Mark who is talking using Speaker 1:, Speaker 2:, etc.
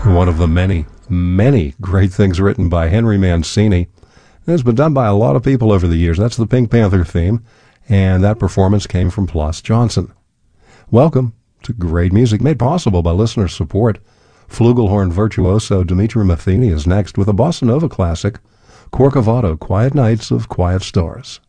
Speaker 1: One of the many, many great things written by Henry Mancini. It's been done by a lot of people over the years. That's the Pink Panther theme, and that performance came from Plas Johnson. Welcome to great music made possible by listener support. Flugelhorn virtuoso Dimitri Matheny is next with a bossa nova classic, Corcovado, Quiet Nights of Quiet Stars.